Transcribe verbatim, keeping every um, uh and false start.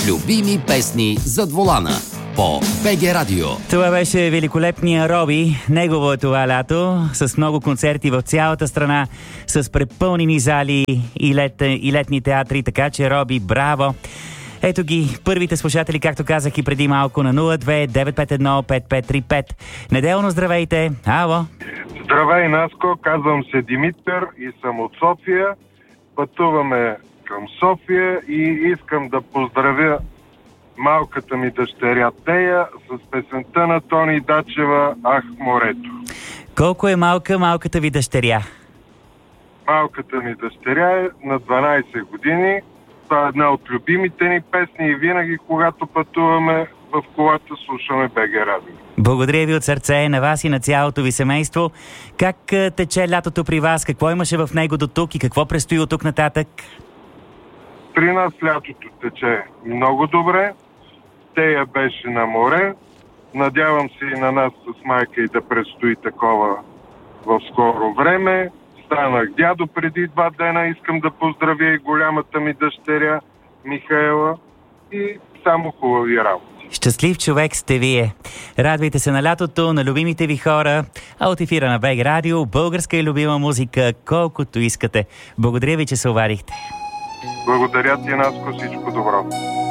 Любими песни зад волана по БГ Радио. Това беше великолепния Роби. Негово е това лято, с много концерти в цялата страна, с препълнени зали и, лет, и летни театри, така че Роби, браво! Ето ги първите слушатели, както казах и преди малко, на нула две девет пет едно пет пет три пет. Неделно здравейте! Ало! Здравей, Наско! Казвам се Димитър и съм от София. Пътуваме към София и искам да поздравя малката ми дъщеря Тея с песента на Тони Дачева «Ах, морето». Колко е малка малката ви дъщеря? Малката ми дъщеря е на дванайсет години. Това е една от любимите ни песни и винаги, когато пътуваме в колата, слушаме БГ Радио. Благодаря ви от сърце на вас и на цялото ви семейство. Как тече лятото при вас? Какво имаше в него до тук и какво предстои от тук нататък? При нас лятото тече много добре. Тея беше на море. Надявам се и на нас с майка и да предстои такова в скоро време. Станах дядо преди два дена. Искам да поздравя и голямата ми дъщеря Михаела и само хубави работи. Щастлив човек сте вие. Радвайте се на лятото, на любимите ви хора. А от ефира на БГ Радио, българска и любима музика, колкото искате. Благодаря ви, че се обадихте. Благодаря ти, Наско, всичко добро.